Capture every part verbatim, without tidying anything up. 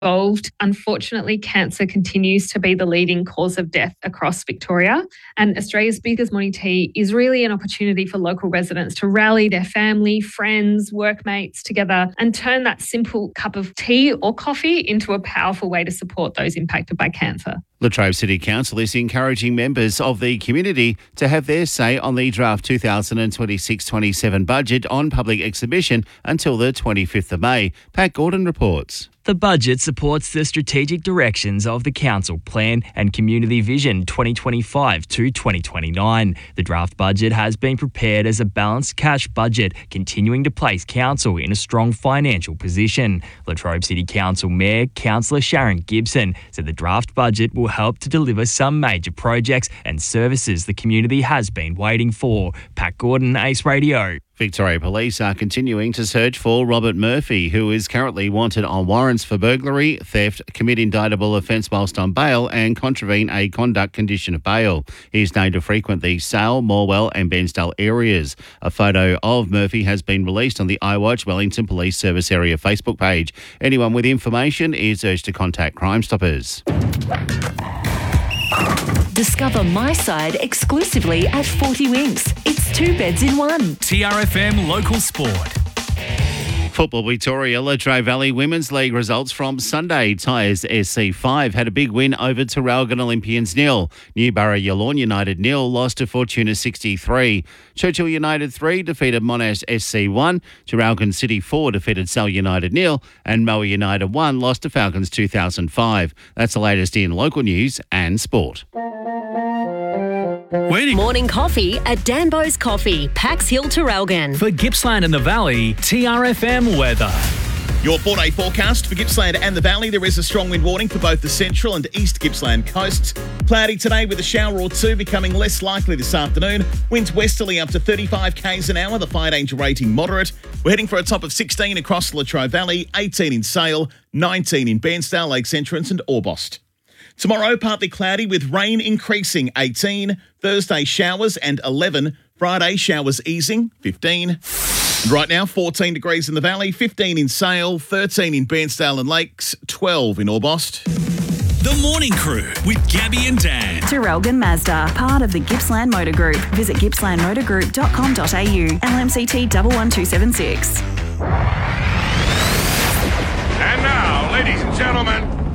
involved. Unfortunately, cancer continues to be the leading cause of death across Victoria. And Australia's biggest morning tea is really an opportunity for local residents to rally their family, friends, workmates together and turn that simple cup of tea or coffee into a powerful way to support those impacted by cancer. Latrobe City Council is encouraging members of the community to have their say on the draft two thousand twenty-six twenty-seven budget on public exhibition until the twenty-fifth of May. Pat Gordon reports. The budget supports the strategic directions of the Council Plan and Community Vision twenty twenty-five to twenty twenty-nine. The draft budget has been prepared as a balanced cash budget, continuing to place Council in a strong financial position. Latrobe City Council Mayor, Councillor Sharon Gibson, said the draft budget will help to deliver some major projects and services the community has been waiting for. Pat Gordon, Ace Radio. Victoria Police are continuing to search for Robert Murphy, who is currently wanted on warrants for burglary, theft, commit indictable offence whilst on bail and contravene a conduct condition of bail. He is known to frequent the Sale, Morwell and Bensdale areas. A photo of Murphy has been released on the iWatch Wellington Police Service Area Facebook page. Anyone with information is urged to contact Crime Stoppers. Discover My Side exclusively at forty Winks. It's two beds in one. T R F M Local Sport. Football Victoria, Latrobe Valley Women's League results from Sunday. Tyres S C five had a big win over Traralgon Olympians nil. Newborough Yallourn United nil, lost to Fortuna sixty-three. Churchill United three defeated Monash S C one. Traralgon City four defeated Sal United nil. And Moa United one lost to Falcons two thousand five. That's the latest in local news and sport. Waiting. Morning coffee at Danbo's Coffee, Pax Hill, Traralgon. For Gippsland and the Valley, T R F M weather. Your four-day forecast for Gippsland and the Valley. There is a strong wind warning for both the central and east Gippsland coasts. Cloudy today with a shower or two, becoming less likely this afternoon. Winds westerly up to thirty-five kays an hour, the fire danger rating moderate. We're heading for a top of sixteen across the Latrobe Valley, eighteen in Sale, nineteen in Bairnsdale, Lakes Entrance and Orbost. Tomorrow, partly cloudy with rain increasing, eighteen. Thursday, showers and eleven. Friday, showers easing, fifteen. And right now, fourteen degrees in the Valley, fifteen in Sale, thirteen in Bairnsdale and Lakes, twelve in Orbost. The Morning Crew with Gabby and Dan. Traralgon Mazda, part of the Gippsland Motor Group. Visit gippsland motor group dot com dot a u. L M C T one one two seven six. And now, ladies and gentlemen,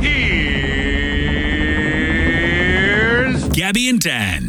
here's Gabby and Dan.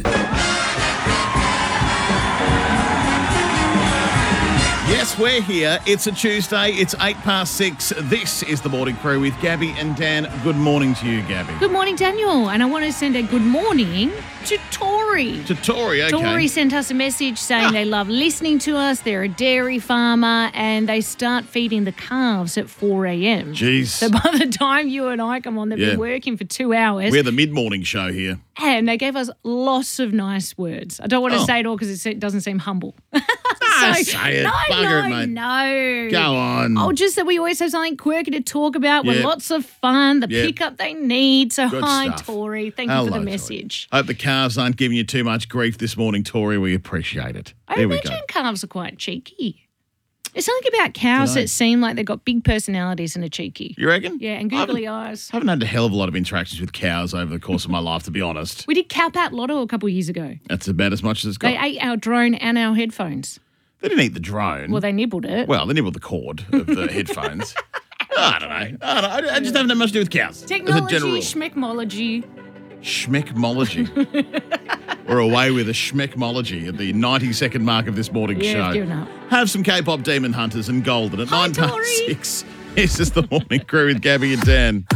Yes, we're here. It's a Tuesday. It's eight past six. This is the Morning Crew with Gabby and Dan. Good morning to you, Gabby. Good morning, Daniel. And I want to send a good morning to Tori. To Tori, okay. Tori sent us a message saying Ah. they love listening to us. They're a dairy farmer and they start feeding the calves at four a.m. Jeez. So by the time you and I come on, they've Yeah. been working for two hours. We're the mid-morning show here. And they gave us lots of nice words. I don't want to Oh. say it all because it doesn't seem humble. Ah, So- say it. No, Bugger it, no, mate. no. Go on. Oh, just that we always have something quirky to talk about. We're Yeah. lots of fun. The Yeah. pickup they need. So Good hi, stuff. Tori. Thank Hello, you for the Tori. message. Hope the calves aren't giving you too much grief this morning, Tori. We appreciate it. I there we imagine go. calves are quite cheeky. There's something about cows Dunno. that seem like they've got big personalities and are cheeky. You reckon? Yeah, and I haven't- googly eyes. I haven't had a hell of a lot of interactions with cows over the course of my life, to be honest. We did Cowpat Lotto a couple of years ago. That's about as much as it's got. They ate our drone and our headphones. They didn't eat the drone. Well, they nibbled it. Well, they nibbled the cord of the headphones. I don't know. I, don't know. I just haven't had much to do with cows. As a Technology, general rule. schmechmology. Schmeckmology. We're away with a schmeckmology at the ninety-second mark of this morning Yeah, show. I've given up. Have some K-pop Demon Hunters and Golden at Hi, nine past Tori. six. This is the Morning Crew with Gabby and Dan.